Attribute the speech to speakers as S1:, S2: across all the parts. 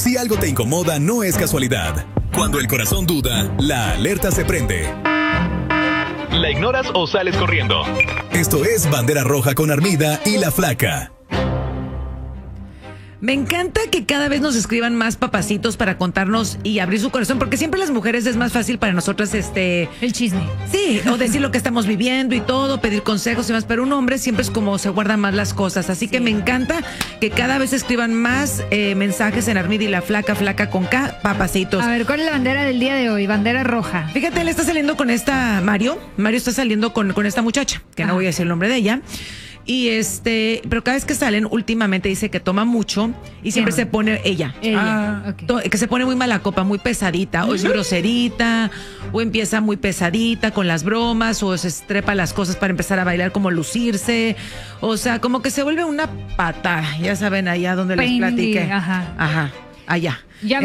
S1: Si algo te incomoda, no es casualidad. Cuando el corazón duda, la alerta se prende. ¿La ignoras o sales corriendo? Esto es Bandera Roja con Armida y La Flaca.
S2: Me encanta que cada vez nos escriban más papacitos para contarnos y abrir su corazón, porque siempre las mujeres es más fácil para nosotras
S3: el chisme.
S2: Sí, o decir lo que estamos viviendo y todo, pedir consejos y más, pero un hombre siempre es como se guardan más las cosas, así que me encanta que cada vez escriban más mensajes en Armida y La Flaca, Flaca con K, papacitos.
S3: A ver, ¿cuál es la bandera del día de hoy? Bandera roja.
S2: Fíjate, él está saliendo con esta Mario está saliendo con esta muchacha, que no voy a decir el nombre de ella. Y pero cada vez que salen, últimamente dice que toma mucho y siempre se pone ella.
S3: Okay.
S2: Que se pone muy mala copa, muy pesadita, o es groserita, o empieza muy pesadita con las bromas, o se estrepa las cosas para empezar a bailar como lucirse. O sea, como que se vuelve una pata, ya saben, allá donde les platiqué. Ajá, allá.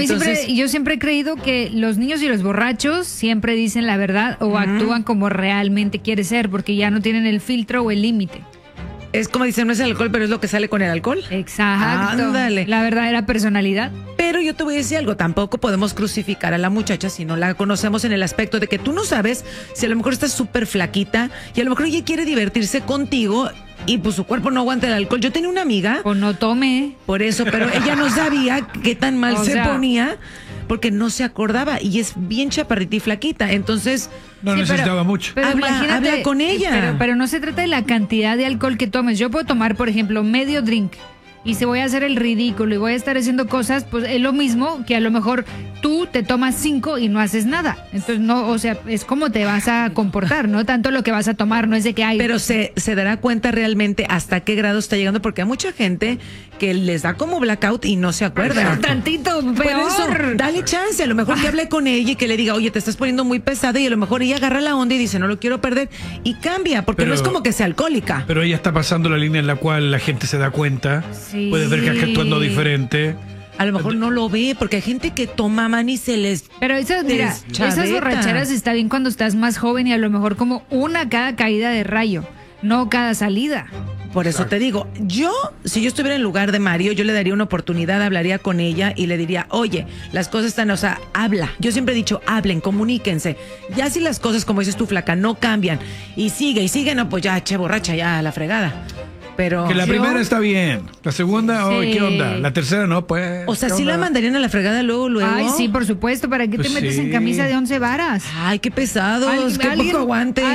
S3: Yo siempre he creído que los niños y los borrachos siempre dicen la verdad o actúan como realmente quiere ser, porque ya no tienen el filtro o el límite.
S2: Es como dicen, no es el alcohol, pero es lo que sale con el alcohol.
S3: Exacto.
S2: Ándale.
S3: La verdadera personalidad.
S2: Pero yo te voy a decir algo, tampoco podemos crucificar a la muchacha si no la conocemos en el aspecto de que tú no sabes si a lo mejor está súper flaquita y a lo mejor ella quiere divertirse contigo y pues su cuerpo no aguanta el alcohol. Yo tenía una amiga.
S3: O no tome.
S2: Por eso, pero ella no sabía qué tan mal ponía porque no se acordaba y es bien chaparrita y flaquita, entonces
S4: no necesitaba mucho.
S3: Pero
S2: habla con ella.
S3: Pero no se trata de la cantidad de alcohol que tomes. Yo puedo tomar, por ejemplo, medio drink y si voy a hacer el ridículo y voy a estar haciendo cosas, pues es lo mismo que a lo mejor tú te tomas 5 y no haces nada. Entonces, no, o sea, es como te vas a comportar, no tanto lo que vas a tomar, no es de que hay.
S2: Pero se dará cuenta realmente hasta qué grado está llegando, porque hay mucha gente que les da como blackout y no se acuerdan.
S3: Tantito peor.
S2: Eso, dale chance, a lo mejor que hable con ella y que le diga, oye, te estás poniendo muy pesada, y a lo mejor ella agarra la onda y dice, no lo quiero perder, y cambia, porque no es como que sea alcohólica.
S4: Pero ella está pasando la línea en la cual la gente se da cuenta, puede ver que está actuando diferente.
S2: A lo mejor no lo ve, porque hay gente que toma man y se les...
S3: Pero esas borracheras está bien cuando estás más joven y a lo mejor como una cada caída de rayo, no cada salida.
S2: Por eso te digo, si yo estuviera en lugar de Mario, yo le daría una oportunidad, hablaría con ella y le diría, oye, las cosas están, o sea, habla. Yo siempre he dicho, hablen, comuníquense. Ya si las cosas, como dices tú, flaca, no cambian y sigue, no, pues ya, borracha, ya, a la fregada. Pero
S4: que la primera está bien, la segunda, ¿qué onda? La tercera no, pues.
S2: O sea, sí la mandarían a la fregada luego.
S3: Ay, sí, por supuesto, ¿para qué te metes en camisa de 11 varas?
S2: Ay, qué pesados, qué poco aguante.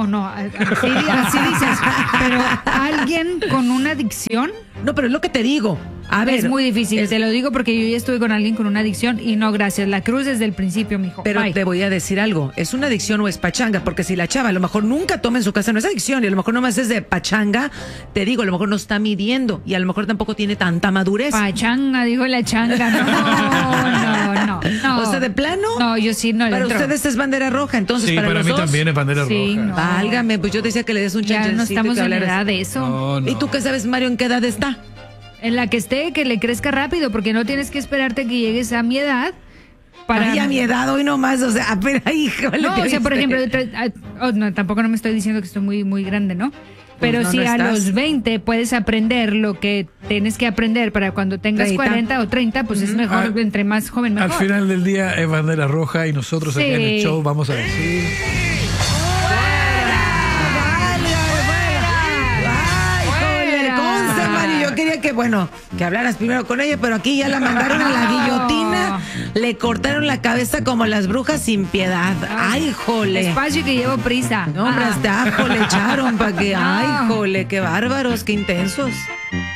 S3: Así dices, pero alguien con una adicción.
S2: No, pero es lo que te digo. A ver,
S3: es muy difícil, te lo digo porque yo ya estuve con alguien con una adicción y no, gracias, la cruz desde el principio, mijo.
S2: Pero te voy a decir algo, ¿es una adicción o es pachanga? Porque si la chava a lo mejor nunca toma en su casa, no es adicción, y a lo mejor nomás es de pachanga, te digo, a lo mejor no está midiendo y a lo mejor tampoco tiene tanta madurez.
S3: Pachanga, dijo la changa, no.
S2: O sea, de plano.
S3: No, yo sí no le
S2: Para
S3: entro.
S2: ustedes es bandera roja, entonces
S4: sí, para
S2: los
S4: mí
S2: dos
S4: también es bandera roja.
S3: No.
S2: Válgame, pues yo decía que le des un chancecito.
S3: Ya no estamos
S2: y que
S3: en
S2: hablaras.
S3: edad de eso.
S2: No. ¿Y tú qué sabes, Mario, en qué edad está?
S3: En la que esté, que le crezca rápido, porque no tienes que esperarte que llegues a mi edad.
S2: Ay, a mi edad hoy nomás, o sea, pero híjole.
S3: No, o sea, por ejemplo, tampoco no me estoy diciendo que estoy muy, muy grande, ¿no? Pero pues si a los 20 puedes aprender lo que tienes que aprender para cuando tengas 40 o 30, pues es mejor, entre más joven mejor.
S4: Al final del día es bandera roja y nosotros aquí en el show vamos a decir...
S2: que hablaras primero con ella, pero aquí ya la mandaron a la guillotina, le cortaron la cabeza como las brujas sin piedad. Ay, jole.
S3: Despacio que llevo prisa.
S2: No, hombre, hasta ajo le echaron para que, ay, jole, qué bárbaros, qué intensos.